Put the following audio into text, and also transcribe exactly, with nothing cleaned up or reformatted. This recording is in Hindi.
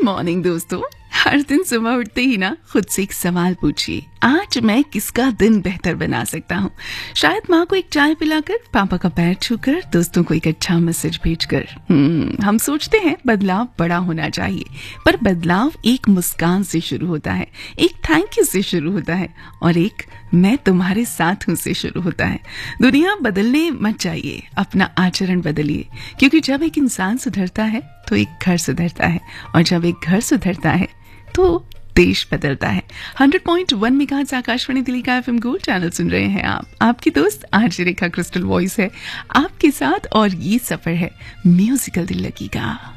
मॉर्निंग दोस्तों। हर दिन सुबह उठते ही ना खुद से एक सवाल पूछिए, आज मैं किसका दिन बेहतर बना सकता हूँ। शायद माँ को एक चाय पिलाकर, पापा का पैर छूकर, दोस्तों को एक अच्छा मैसेज भेजकर। हम्म हम सोचते हैं बदलाव बड़ा होना चाहिए, पर बदलाव एक मुस्कान से शुरू होता है, एक थैंक यू से शुरू होता है और एक मैं तुम्हारे साथ हूँ से शुरू होता है। दुनिया बदलने मत जाइए, अपना आचरण बदलिए, क्योंकि जब एक इंसान सुधरता है तो एक घर सुधरता है, और जब एक घर सुधरता है तो देश बदलता है। Hundred point one megahertz Akashvani Delhi का एफएम गोल्ड चैनल सुन रहे हैं आप। आपकी दोस्त आरजे रेखा क्रिस्टल वॉइस है आपके साथ, और ये सफर है म्यूजिकल दिल लगी का।